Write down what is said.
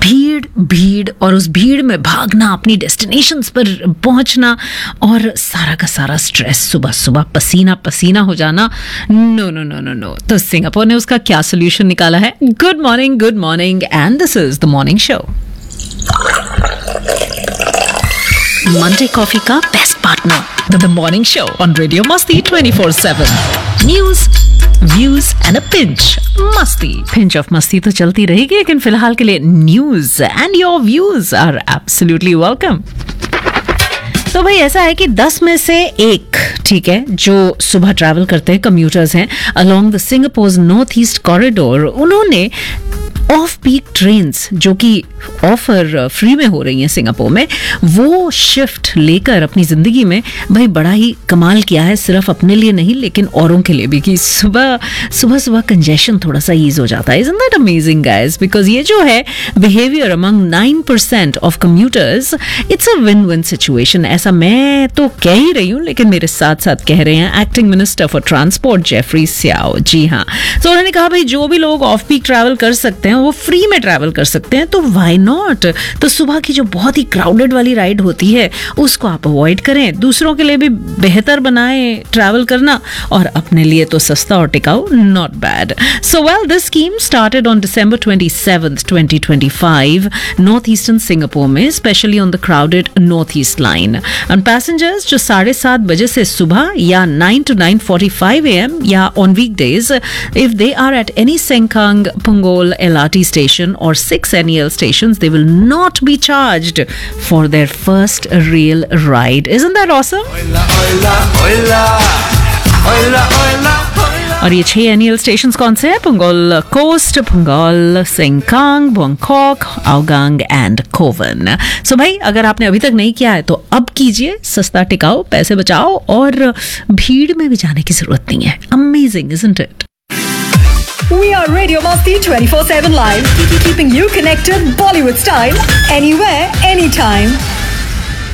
भीड़ भीड़ और उस भीड़ में भागना, अपनी डेस्टिनेशंस पर पहुंचना और सारा का सारा स्ट्रेस, सुबह सुबह पसीना पसीना हो जाना, no no no no no. तो सिंगापुर ने उसका क्या सोल्यूशन निकाला है? Good morning and this is the morning show. Monday coffee का best partner, the morning show on radio मस्ती 24/7। News, views and a pinch मस्ती। पिंच ऑफ मस्ती तो चलती रहेगी, लेकिन फिलहाल के लिए news and your views are absolutely welcome. तो भाई ऐसा है कि 10 में से एक, ठीक है, जो सुबह ट्रैवल करते हैं, कम्यूटर्स हैं along the Singapore north east corridor, उन्होंने ऑफ पीक ट्रेन्स जो कि ऑफर फ्री में हो रही हैं सिंगापुर में, वो शिफ्ट लेकर अपनी जिंदगी में भाई बड़ा ही कमाल किया है। सिर्फ अपने लिए नहीं लेकिन औरों के लिए भी, कि सुबह सुबह कंजेशन थोड़ा सा ईज हो जाता है। Isn't that amazing guys? Because ये जो है behaviour among 9% of commuters, it's a win win situation. ऐसा मैं तो कह ही रही हूँ, लेकिन मेरे साथ साथ कह रहे हैं acting minister for transport Jeffrey स्याओ। जी हाँ, तो उन्होंने कहा भाई जो भी लोग ऑफ पीक ट्रैवल कर सकते हैं वो फ्री में ट्रैवल कर सकते हैं, तो व्हाई नॉट। तो सुबह की जो बहुत ही क्राउडेड वाली राइड होती है उसको आप अवॉइड करें, दूसरों के लिए भी बेहतर बनाएं ट्रैवल करना, और अपने लिए तो सस्ता और टिकाऊ, not bad. So well, this scheme started on December 27, 2025 north eastern Singapore में, specially on the crowded north east line. And passengers जो 7:30 बजे से सुबह या 9 to 9:45 AM या on weekdays, if they are at any सेंकांग, पुंगोल LRT station or 6 NEL stations, they will not be charged for their first real ride. Isn't that awesome? और ये 6 NEL stations कौन से हैं? पुंगोल कोस्ट, पुंगोल, सेंकांग, बुंगकॉक, आउगांग एंड कोवन। सो भाई अगर आपने अभी तक नहीं किया है तो अब कीजिए, सस्ता टिकाओ, पैसे बचाओ और भीड़ में भी जाने की जरूरत नहीं है। Amazing, isn't it? We are Radio Masti 24/7 Live, keeping you connected Bollywood style, anywhere, anytime.